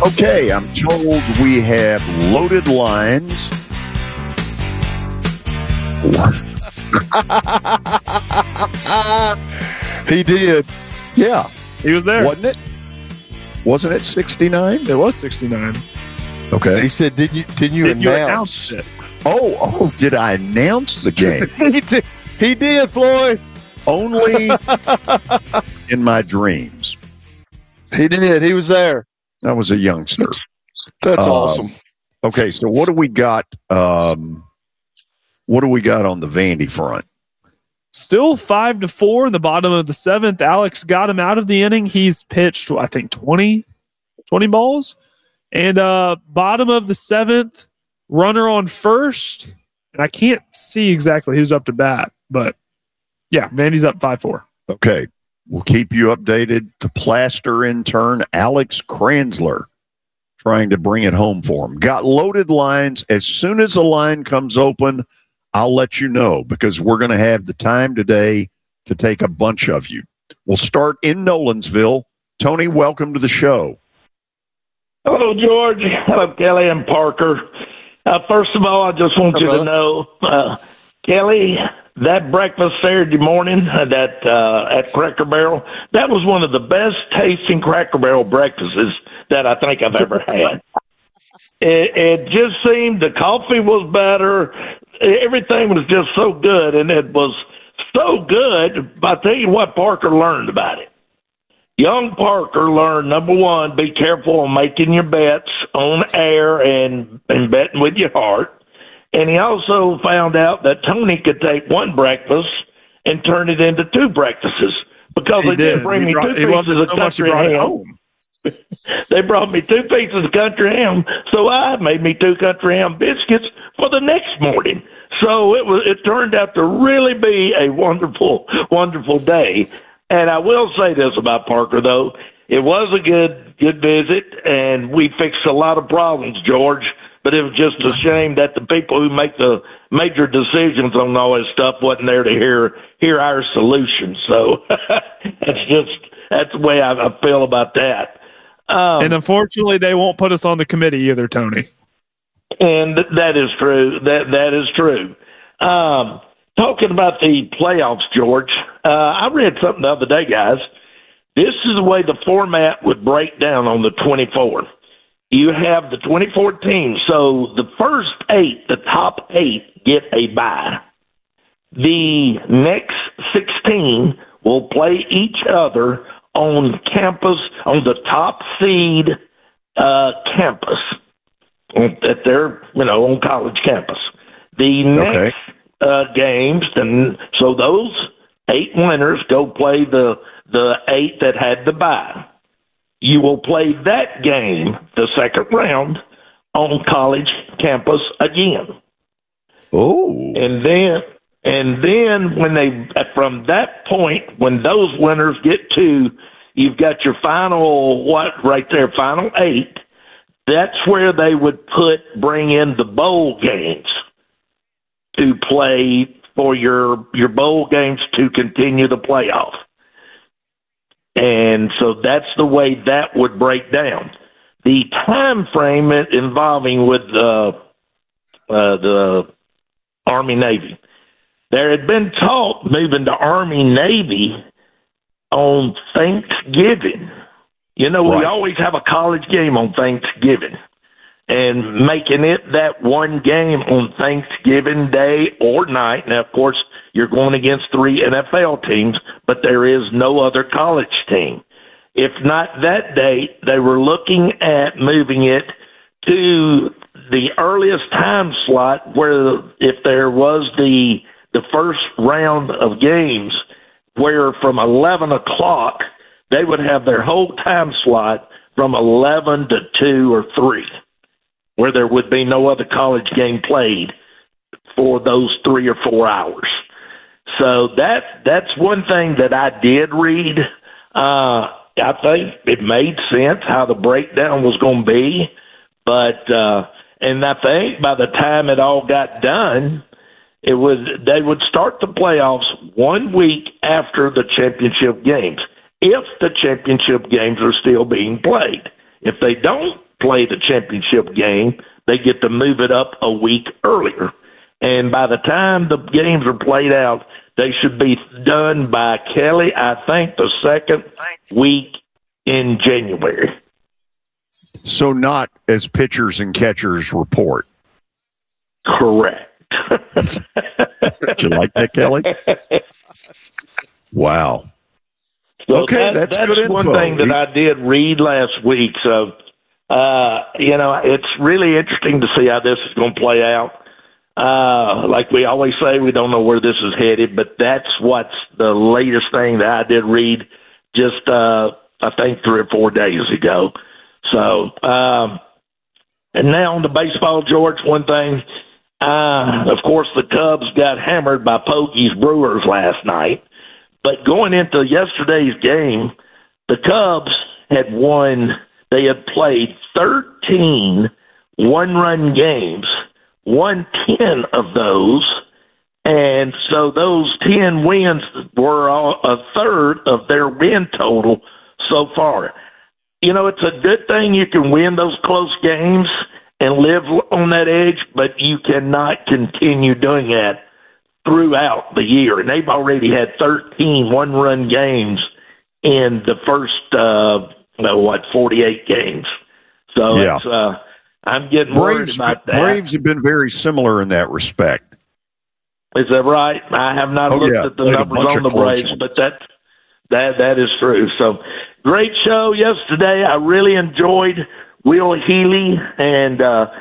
Okay, I'm told we have loaded lines. He did. Yeah. He was there. Wasn't it? Wasn't it 69? It was 69. Okay. He said, "Did you announce it? Oh, did I announce the game? He did, Floyd. Only in my dreams. He did. He was there. I was a youngster. That's awesome. Okay, so what do we got? What do we got on the Vandy front? Still 5-4 in the bottom of the seventh. Alex got him out of the inning. He's pitched, I think, 20 balls. And bottom of the seventh, runner on first. And I can't see exactly who's up to bat, but yeah, Vandy's up 5-4. Okay, we'll keep you updated. The Plaster intern, Alex Kranzler, trying to bring it home for him. Got loaded lines. As soon as a line comes open, I'll let you know, because we're going to have the time today to take a bunch of you. We'll start in Nolensville. Tony, welcome to the show. Hello, George. Hello, Kelly and Parker. First of all, I just want you to know, Kelly, that breakfast Saturday morning at Cracker Barrel, that was one of the best tasting Cracker Barrel breakfasts that I think I've ever had. It just seemed the coffee was better. Everything was just so good, and it was so good. I'll tell you what Parker learned about it. Young Parker learned, number one, be careful on making your bets on air and betting with your heart. And he also found out that Tony could take one breakfast and turn it into two breakfasts, because they did bring me two pieces of country ham. They brought me two pieces of country ham, so I made me two country ham biscuits for the next morning. So it turned out to really be a wonderful, wonderful day. And I will say this about Parker, though. It was a good visit, and we fixed a lot of problems, George. But it was just a shame that the people who make the major decisions on all this stuff wasn't there to hear our solutions. So that's the way I feel about that. And unfortunately, they won't put us on the committee either, Tony. And that is true. That is true. Talking about the playoffs, George, I read something the other day, guys. This is the way the format would break down on the 24th. You have the 24 teams, so the first 8, the top 8, get a bye. The next 16 will play each other on campus, on the top seed campus, at their, on college campus. The next games, and so those 8 winners go play the 8 that had the bye. You will play that game, the second round, on college campus again. Oh. And then when from that point, when those winners get to, you've got your final, final 8. That's where they would bring in the bowl games to play for your bowl games to continue the playoff. And so that's the way that would break down. The time frame involving with the Army-Navy. There had been talk moving to Army-Navy on Thanksgiving. We always have a college game on Thanksgiving. And making it that one game on Thanksgiving Day or night. Now, of course, you're going against 3 NFL teams, but there is no other college team. If not that day, they were looking at moving it to the earliest time slot where if there was the first round of games where from 11 o'clock, they would have their whole time slot from 11 to 2 or 3, where there would be no other college game played for those 3 or 4 hours. So that's one thing that I did read. I think it made sense how the breakdown was going to be, but and I think by the time it all got done, they would start the playoffs 1 week after the championship games, if the championship games are still being played. If they don't play the championship game. They get to move it up a week earlier. And by the time the games are played out, they should be done by, Kelly, I think the second week in January. So not as pitchers and catchers report. Correct. Did you like that, Kelly? Wow. So okay, that's good one info. thing that I did read last week. So, it's really interesting to see how this is going to play out. Like we always say, we don't know where this is headed, but that's what's the latest thing that I did read just, I think 3 or 4 days ago. So, and now on the baseball, George, one thing, of course, the Cubs got hammered by Pokey's Brewers last night. But going into yesterday's game, the Cubs had won. They had played 13 one-run games, won 10 of those, and so those 10 wins were a third of their win total so far. You know, it's a good thing you can win those close games and live on that edge, but you cannot continue doing that throughout the year. And they've already had 13 one-run games in the first, 48 games. So yeah. I'm getting worried about that. Braves have been very similar in that respect. Is that right? I have not looked at the numbers on the Braves, but that is true. So great show yesterday. I really enjoyed Will Healy and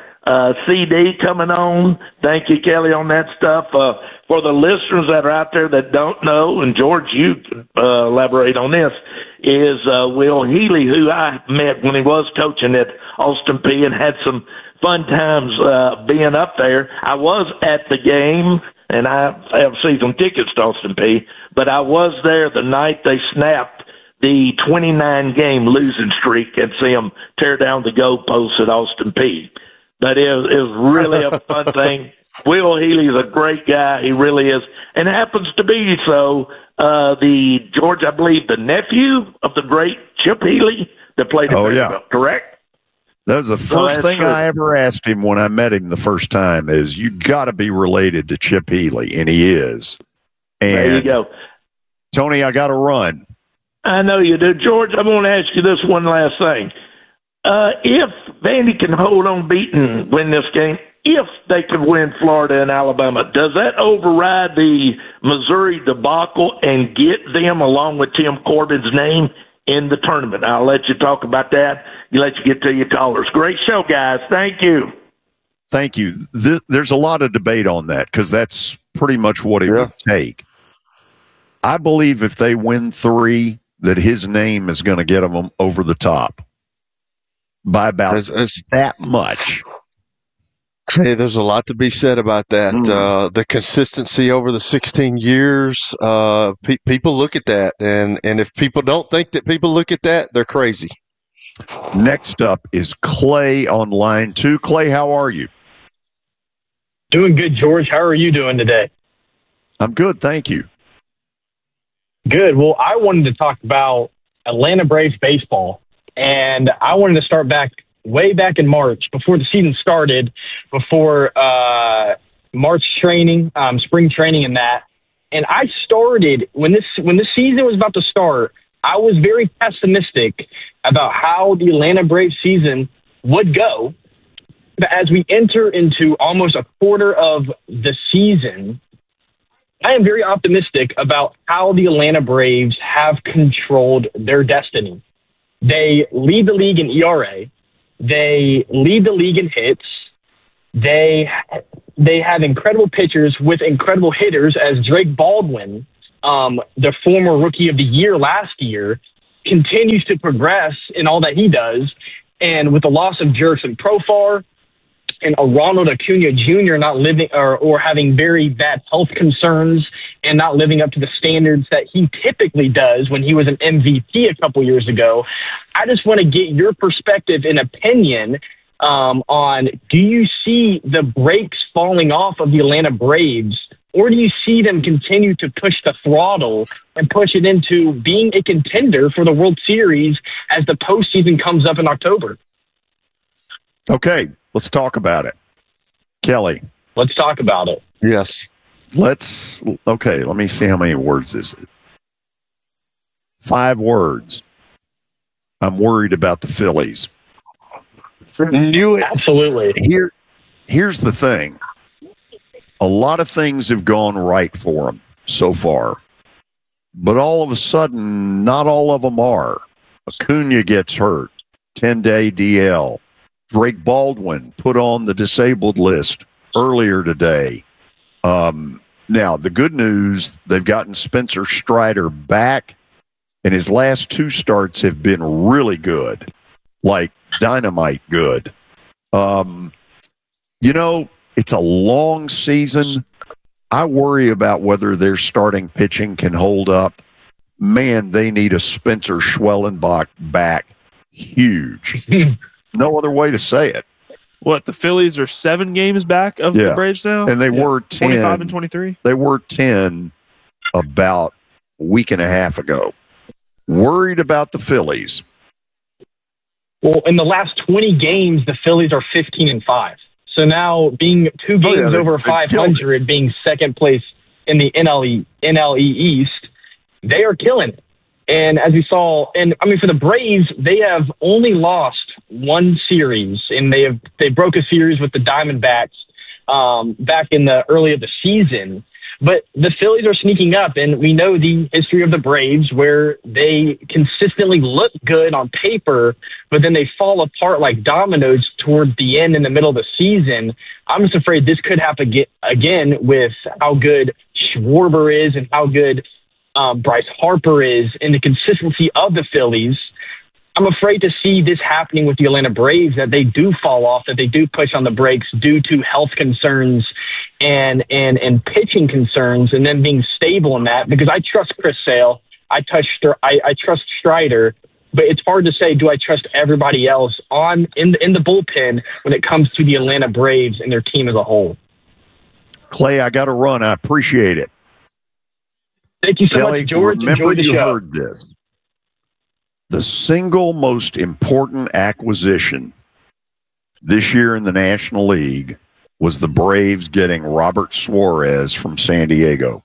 CD coming on. Thank you, Kelly, on that stuff. For the listeners that are out there that don't know, and George, you elaborate on this, is Will Healy, who I met when he was coaching at Austin Peay and had some fun times being up there. I was at the game, and I have season tickets to Austin Peay, but I was there the night they snapped the 29-game losing streak and see them tear down the goalposts at Austin Peay. That is really a fun thing. Will Healy is a great guy. He really is. And it happens to be so. George, I believe, the nephew of the great Chip Healy that played at Vanderbilt, correct? That was the first thing I ever asked him when I met him the first time is, you got to be related to Chip Healy, and he is. And there you go. Tony, I got to run. I know you do. George, I'm going to ask you this one last thing. If Vandy can hold on beaten, win this game, if they can win Florida and Alabama, does that override the Missouri debacle and get them, along with Tim Corbin's name, in the tournament? I'll let you talk about that. Let you get to your callers. Great show, guys. Thank you. Thank you. There's a lot of debate on that because that's pretty much what it would take. I believe if they win 3, that his name is going to get them over the top by about that much. Hey, there's a lot to be said about that. The consistency over the 16 years, people look at that. And if people don't think that people look at that, they're crazy. Next up is Clay on line 2. Clay, how are you? Doing good, George. How are you doing today? I'm good, thank you. Good. Well, I wanted to talk about Atlanta Braves baseball. And I wanted to start way back in March, before the season started, before March training, spring training and that. And I started, when the season was about to start, I was very pessimistic about how the Atlanta Braves season would go. But as we enter into almost a quarter of the season, I am very optimistic about how the Atlanta Braves have controlled their destiny. They lead the league in ERA. They lead the league in hits. They have incredible pitchers with incredible hitters, as Drake Baldwin, the former Rookie of the Year last year, continues to progress in all that he does. And with the loss of Jurickson Profar and a Ronald Acuna Jr. not living or having very bad health concerns and not living up to the standards that he typically does when he was an MVP a couple years ago, I just want to get your perspective and opinion on, do you see the brakes falling off of the Atlanta Braves, or do you see them continue to push the throttle and push it into being a contender for the World Series as the postseason comes up in October? Okay, let's talk about it. Kelly. Let's talk about it. Yes. Let me see how many words this is. 5 words. I'm worried about the Phillies. Knew it. Absolutely. Here's the thing. A lot of things have gone right for them so far. But all of a sudden, not all of them are. Acuna gets hurt. 10-day DL. Drake Baldwin put on the disabled list earlier today. Now, the good news, they've gotten Spencer Strider back, and his last 2 starts have been really good, like dynamite good. It's a long season. I worry about whether their starting pitching can hold up. Man, they need a Spencer Schwellenbach back. Huge. No other way to say it. What, the Phillies are 7 games back of the Braves now? And they were 10. 25 and 23? They were 10 about a week and a half ago. Worried about the Phillies. Well, in the last 20 games, the Phillies are 15-5. So now being 2 games over 500, being second place in the NLE East, they are killing it. And as we saw, for the Braves, they have only lost 1 series, and they broke a series with the Diamondbacks back in the early of the season. But the Phillies are sneaking up, and we know the history of the Braves where they consistently look good on paper, but then they fall apart like dominoes towards the end in the middle of the season. I'm just afraid this could happen again with how good Schwarber is and how good Bryce Harper is and the consistency of the Phillies. I'm afraid to see this happening with the Atlanta Braves, that they do fall off, that they do push on the brakes due to health concerns and pitching concerns, and then being stable in that. Because I trust Chris Sale, I trust Strider, but it's hard to say, do I trust everybody else in the bullpen when it comes to the Atlanta Braves and their team as a whole? Clay, I got to run. I appreciate it. Thank you so Kelly, much, George. Remember Enjoy the you show. Heard this. The single most important acquisition this year in the National League was the Braves getting Robert Suarez from San Diego.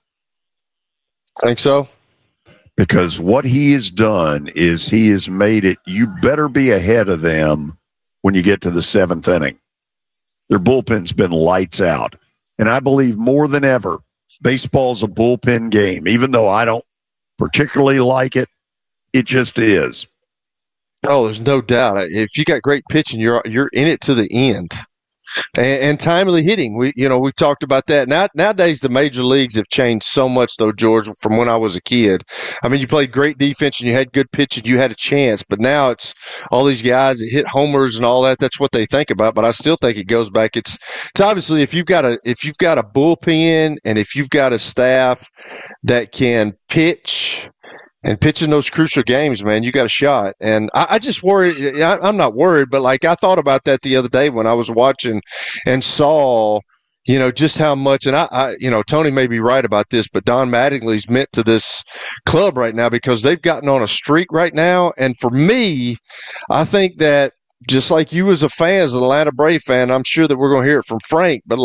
I think so. Because what he has done is he has made it, you better be ahead of them when you get to the 7th inning. Their bullpen's been lights out. And I believe more than ever, baseball's a bullpen game. Even though I don't particularly like it, it just is. Oh, there's no doubt. If you got great pitching, you're in it to the end. And timely hitting, we've talked about that. Nowadays, the major leagues have changed so much, though, George, from when I was a kid. I mean, you played great defense and you had good pitching, you had a chance. But now it's all these guys that hit homers and all that. That's what they think about. But I still think it goes back. It's obviously if you've got a bullpen and if you've got a staff that can pitch. And pitching those crucial games, man, you got a shot. And I just worry. I'm not worried, but I thought about that the other day when I was watching and saw, just how much. And I Tony may be right about this, but Don Mattingly's meant to this club right now because they've gotten on a streak right now. And for me, I think that just like you as a fan, as an Atlanta Brave fan, I'm sure that we're going to hear it from Frank, but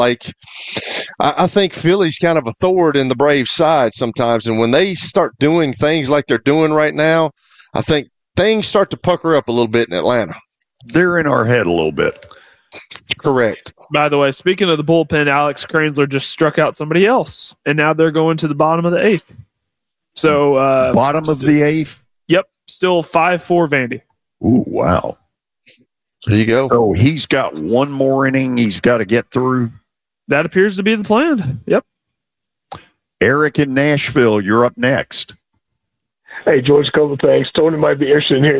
I think Philly's kind of a thorn in the Braves side sometimes. And when they start doing things like they're doing right now, I think things start to pucker up a little bit in Atlanta. They're in our head a little bit. Correct. By the way, speaking of the bullpen, Alex Kranzler just struck out somebody else, and now they're going to the bottom of the 8th. So bottom of the 8th? Yep, still 5-4 Vandy. Ooh, wow. There you go. So he's got one more inning he's got to get through. That appears to be the plan. Yep. Eric in Nashville, you're up next. Hey, George, a couple of things. Tony might be interested in hearing